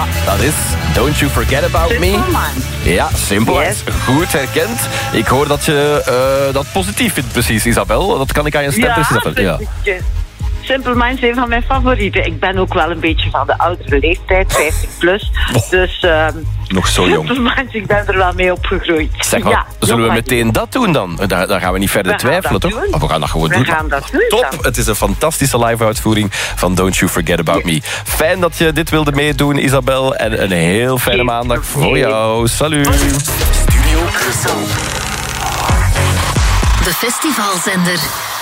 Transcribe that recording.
dat is Don't You Forget About Me. Simple Man. Ja, Simple Yes. Minds. Goed herkend. Ik hoor dat je dat positief vindt precies, Isabel. Dat kan ik aan je stem precies afhalen. Ja. Simple Minds is een van mijn favorieten. Ik ben ook wel een beetje van de oudere leeftijd, 50 plus. Dus Nog zo jong. Simple Minds, ik ben er wel mee opgegroeid. Zeg maar, zullen we meteen dat doen dan? Daar gaan we niet verder twijfelen, toch? Oh, we gaan dat gewoon doen. We gaan dat doen. Top, Dan. het is een fantastische live-uitvoering van Don't You Forget About Me. Fijn dat je dit wilde meedoen, Isabel. En een heel fijne maandag voor jou. Salut. Studio Brussel. De festivalzender.